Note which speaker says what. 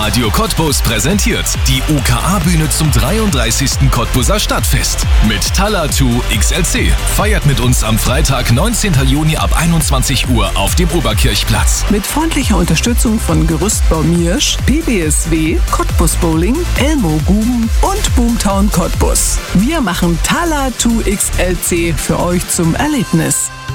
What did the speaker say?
Speaker 1: Radio Cottbus präsentiert die UKA-Bühne zum 33. Cottbuser Stadtfest. Mit Talatu XLC. Feiert mit uns am Freitag, 19. Juni ab 21 Uhr auf dem Oberkirchplatz.
Speaker 2: Mit freundlicher Unterstützung von Gerüstbau Miersch, PBSW, Cottbus Bowling, Elmo Guben und Boomtown Cottbus. Wir machen Talatu XLC für euch zum Erlebnis.